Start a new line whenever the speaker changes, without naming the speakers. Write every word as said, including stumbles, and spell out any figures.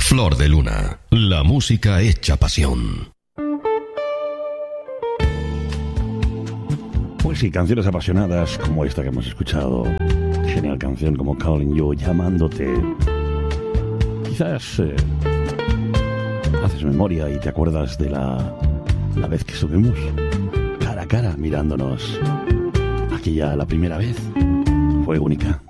Flor de Luna, la música hecha pasión.
Pues sí, canciones apasionadas como esta que hemos escuchado. Genial canción como Calling You, llamándote. Quizás eh, haces memoria y te acuerdas de la, la vez que estuvimos cara a cara mirándonos. Aquella, la primera vez, fue única.